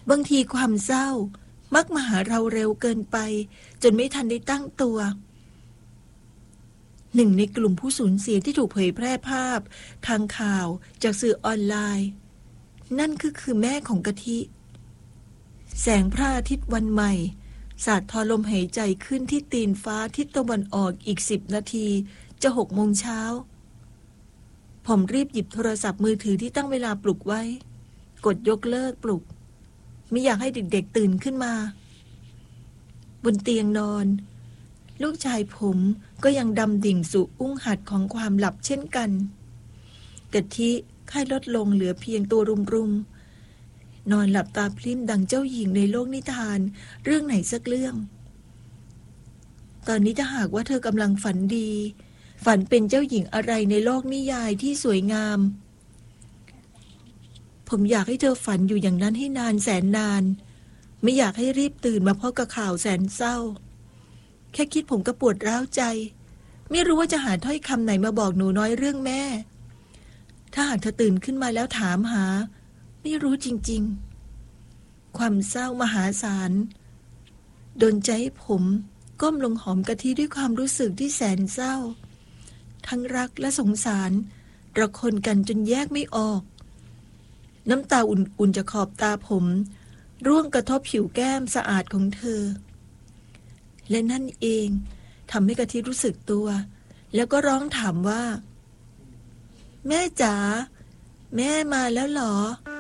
บางทีความเศร้ามักมาหาเราเร็วเกินไปจนไม่ทันได้ตั้งตัวหนึ่งในกลุ่มผู้สูญเสียที่ถูกเผยแพร่ภาพทางข่าวจากสื่อออนไลน์นั่นคือแม่ของกะทิแสงพระอาทิตย์วันใหม่สาดทอลมหายใจขึ้นที่ตีนฟ้าทิศตะวันออกอีก10 นาทีจะ6 โมงเช้าผมรีบหยิบโทรศัพท์มือถือที่ตั้งเวลาปลุกไว้กดยกเลิกปลุกไม่อยากให้เด็กๆตื่นขึ้นมาบนเตียงนอนลูกชายผมก็ยังดำดิ่งสู่อุ้งหัดของความหลับเช่นกันกะทิไข้ลดลงเหลือเพียงตัวรุมๆนอนหลับตาพลิ้มดังเจ้าหญิงในโลกนิทานเรื่องไหนสักเรื่องตอนนี้ถ้าหากว่าเธอกำลังฝันดีฝันเป็นเจ้าหญิงอะไรในโลกนิยายที่สวยงามผมอยากให้เธอฝันอยู่อย่างนั้นให้นานแสนนานไม่อยากให้รีบตื่นมาพบกับข่าวแสนเศร้าแค่คิดผมก็ปวดร้าวใจไม่รู้ว่าจะหาถ้อยคำไหนมาบอกหนูน้อยเรื่องแม่ถ้าหากเธอตื่นขึ้นมาแล้วถามหาไม่รู้จริงๆความเศร้ามหาศาลดลใจให้ผมก้มลงหอมกะทิด้วยความรู้สึกที่แสนเศร้าทั้งรักและสงสารระคนกันจนแยกไม่ออกน้ำตาอุ่นๆจากขอบตาผมร่วงกระทบผิวแก้มสะอาดของเธอและนั่นเองทำให้กะทิรู้สึกตัวแล้วก็ร้องถามว่าแม่จ๋าแม่มาแล้วเหรอ